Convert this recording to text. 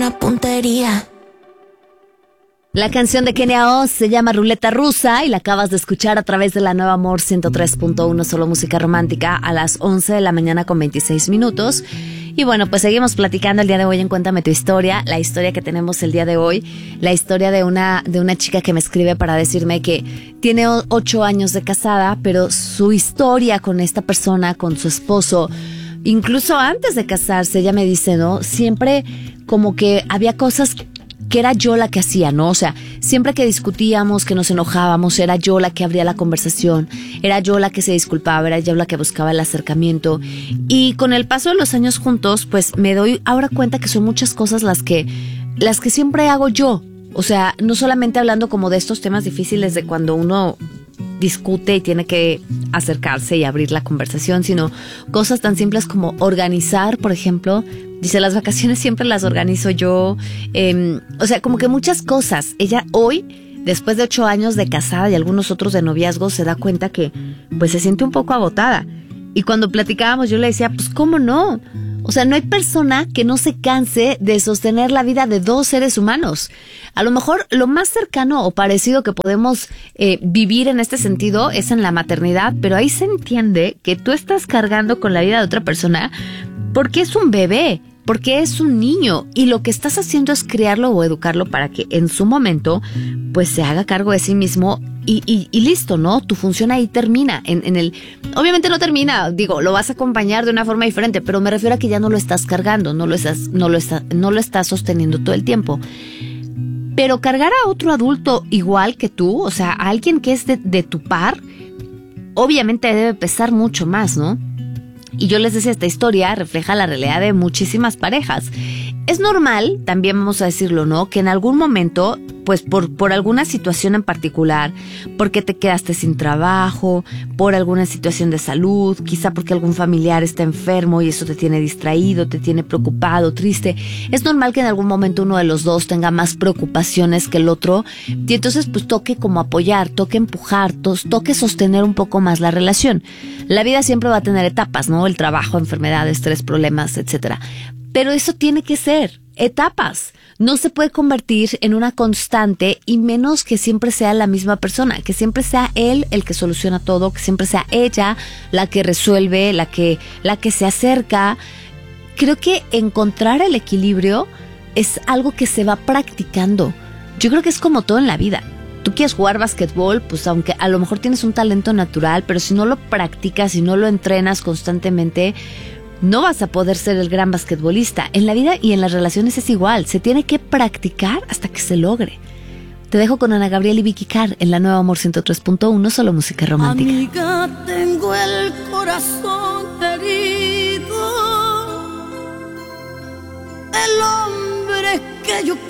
buena puntería. La canción de Kenia Oz se llama Ruleta Rusa y la acabas de escuchar a través de la Nueva Amor 103.1, solo música romántica, a las 11 de la mañana con 26 minutos. Y bueno, pues seguimos platicando el día de hoy en Cuéntame tu historia, la historia que tenemos el día de hoy, la historia de una chica que me escribe para decirme que tiene 8 años de casada, pero su historia con esta persona, con su esposo, incluso antes de casarse, ella me dice, ¿no? Siempre como que había cosas que era yo la que hacía, ¿no? O sea, siempre que discutíamos, que nos enojábamos, era yo la que abría la conversación, era yo la que se disculpaba, era yo la que buscaba el acercamiento. Y con el paso de los años juntos, pues me doy ahora cuenta que son muchas cosas las que siempre hago yo. O sea, no solamente hablando como de estos temas difíciles de cuando uno discute y tiene que acercarse y abrir la conversación, sino cosas tan simples como organizar, por ejemplo. Dice, las vacaciones siempre las organizo yo. O sea, como que muchas cosas. Ella hoy, después de 8 años de casada y algunos otros de noviazgo, se da cuenta que pues se siente un poco agotada. Y cuando platicábamos yo le decía, pues ¿cómo no? O sea, no hay persona que no se canse de sostener la vida de 2 seres humanos. A lo mejor lo más cercano o parecido que podemos vivir en este sentido es en la maternidad, pero ahí se entiende que tú estás cargando con la vida de otra persona porque es un bebé, porque es un niño y lo que estás haciendo es criarlo o educarlo para que en su momento pues se haga cargo de sí mismo y listo, ¿no? Tu función ahí termina. Obviamente no termina, digo, lo vas a acompañar de una forma diferente, pero me refiero a que ya no lo estás cargando, no lo estás sosteniendo todo el tiempo. Pero cargar a otro adulto igual que tú, o sea, a alguien que es de tu par, obviamente debe pesar mucho más, ¿no? Y yo les decía, esta historia refleja la realidad de muchísimas parejas. Es normal, también vamos a decirlo, ¿no? Que en algún momento, pues por alguna situación en particular, porque te quedaste sin trabajo, por alguna situación de salud, quizá porque algún familiar está enfermo y eso te tiene distraído, te tiene preocupado, triste. Es normal que en algún momento uno de los dos tenga más preocupaciones que el otro y entonces pues toque como apoyar, toque empujar, toque sostener un poco más la relación. La vida siempre va a tener etapas, ¿no? El trabajo, enfermedades, estrés, problemas, etcétera. Pero eso tiene que ser etapas. No se puede convertir en una constante y menos que siempre sea la misma persona, que siempre sea él el que soluciona todo, que siempre sea ella la que resuelve, la que se acerca. Creo que encontrar el equilibrio es algo que se va practicando. Yo creo que es como todo en la vida. Tú quieres jugar básquetbol, pues aunque a lo mejor tienes un talento natural, pero si no lo practicas, si no lo entrenas constantemente, no vas a poder ser el gran basquetbolista. En la vida y en las relaciones es igual. Se tiene que practicar hasta que se logre. Te dejo con Ana Gabriel y Vicky Carr en la Nueva Amor 103.1, solo música romántica. Amiga, tengo el corazón herido. El hombre que yo